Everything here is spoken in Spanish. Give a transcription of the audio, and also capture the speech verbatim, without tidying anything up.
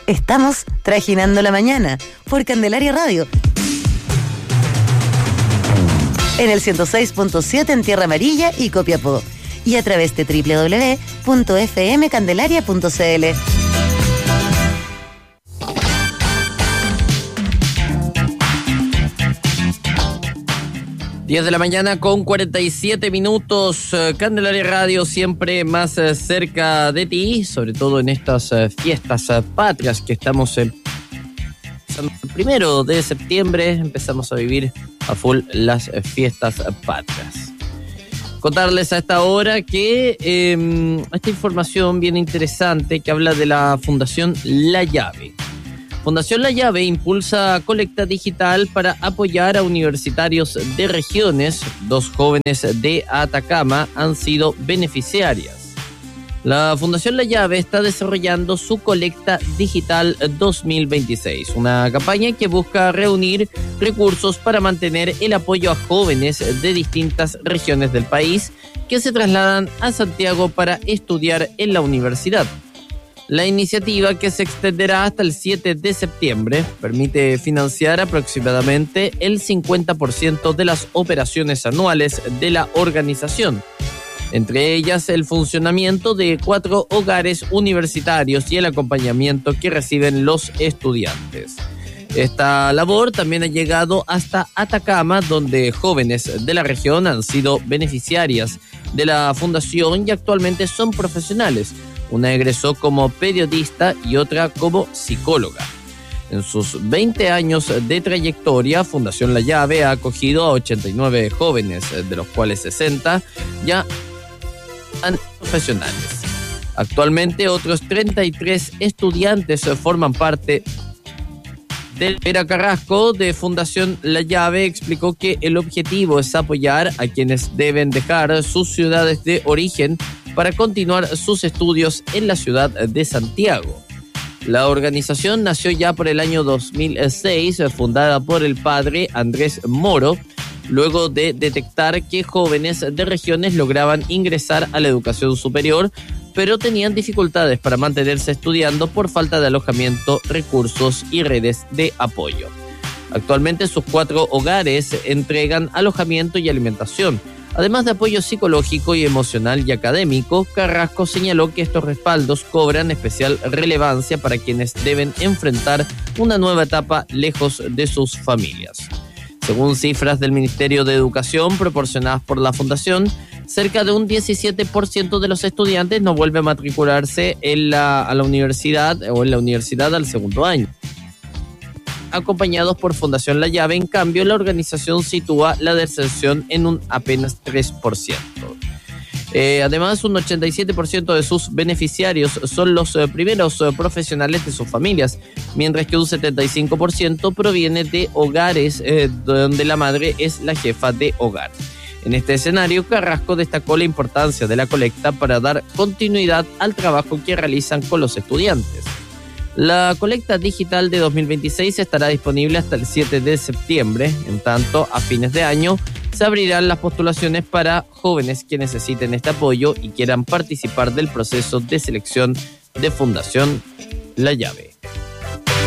Estamos trajinando la mañana por Candelaria Radio. En el ciento seis punto siete en Tierra Amarilla y Copiapó. Y a través de doble u doble u doble u punto f m candelaria punto c l. diez de la mañana con cuarenta y siete minutos. Candelaria Radio siempre más cerca de ti, sobre todo en estas fiestas patrias que estamos el primero de septiembre. Empezamos a vivir a full las fiestas patrias. Contarles a esta hora que eh, esta información bien interesante que habla de la Fundación La Llave. Fundación La Llave impulsa colecta digital para apoyar a universitarios de regiones. Dos jóvenes de Atacama han sido beneficiarias. La Fundación La Llave está desarrollando su colecta digital dos mil veintiséis, una campaña que busca reunir recursos para mantener el apoyo a jóvenes de distintas regiones del país que se trasladan a Santiago para estudiar en la universidad. La iniciativa, que se extenderá hasta el siete de septiembre, permite financiar aproximadamente el cincuenta por ciento de las operaciones anuales de la organización, entre ellas el funcionamiento de cuatro hogares universitarios y el acompañamiento que reciben los estudiantes. Esta labor también ha llegado hasta Atacama, donde jóvenes de la región han sido beneficiarias de la fundación y actualmente son profesionales. Una egresó como periodista y otra como psicóloga. En sus veinte años de trayectoria, Fundación La Llave ha acogido a ochenta y nueve jóvenes, de los cuales sesenta ya son profesionales. Actualmente, otros treinta y tres estudiantes forman parte del... Vera Carrasco, de Fundación La Llave, explicó que el objetivo es apoyar a quienes deben dejar sus ciudades de origen para continuar sus estudios en la ciudad de Santiago. La organización nació ya por el año dos mil seis, fundada por el padre Andrés Moro, luego de detectar que jóvenes de regiones lograban ingresar a la educación superior, pero tenían dificultades para mantenerse estudiando por falta de alojamiento, recursos y redes de apoyo. Actualmente sus cuatro hogares entregan alojamiento y alimentación, además de apoyo psicológico y emocional y académico. Carrasco señaló que estos respaldos cobran especial relevancia para quienes deben enfrentar una nueva etapa lejos de sus familias. Según cifras del Ministerio de Educación proporcionadas por la Fundación, cerca de un diecisiete por ciento de los estudiantes no vuelve a matricularse en la, a la universidad o en la universidad al segundo año. Acompañados por Fundación La Llave, en cambio, la organización sitúa la deserción en un apenas tres por ciento. Eh, además, un ochenta y siete por ciento de sus beneficiarios son los eh, primeros eh, profesionales de sus familias, mientras que un setenta y cinco por ciento proviene de hogares eh, donde la madre es la jefa de hogar. En este escenario, Carrasco destacó la importancia de la colecta para dar continuidad al trabajo que realizan con los estudiantes. La colecta digital de dos mil veintiséis estará disponible hasta el siete de septiembre. En tanto, a fines de año se abrirán las postulaciones para jóvenes que necesiten este apoyo y quieran participar del proceso de selección de Fundación La Llave.